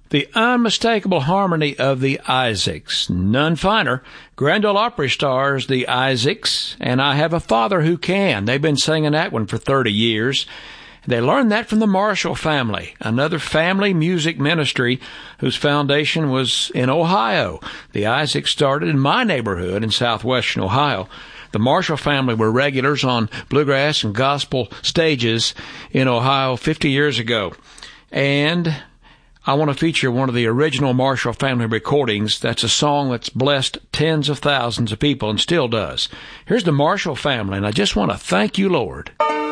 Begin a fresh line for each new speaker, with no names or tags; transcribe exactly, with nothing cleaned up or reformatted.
The unmistakable harmony of the Isaacs. None finer. Grand Ole Opry stars the Isaacs, and I Have a Father Who Can. They've been singing that one for thirty years. They learned that from the Marshall family, another family music ministry whose foundation was in Ohio. The Isaacs started in my neighborhood in southwestern Ohio. The Marshall family were regulars on bluegrass and gospel stages in Ohio fifty years ago. And I want to feature one of the original Marshall family recordings. That's a song that's blessed tens of thousands of people and still does. Here's the Marshall family, and I just want to thank you, Lord.